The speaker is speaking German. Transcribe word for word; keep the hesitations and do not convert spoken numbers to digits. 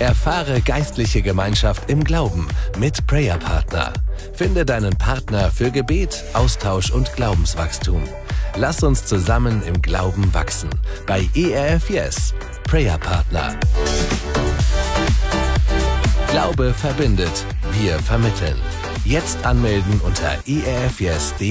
Erfahre geistliche Gemeinschaft im Glauben mit Prayer Partner. Finde deinen Partner für Gebet, Austausch und Glaubenswachstum. Lass uns zusammen im Glauben wachsen. Bei E R F Yes, Prayer Partner. Glaube verbindet. Wir vermitteln. Jetzt anmelden unter e r f yes punkt de.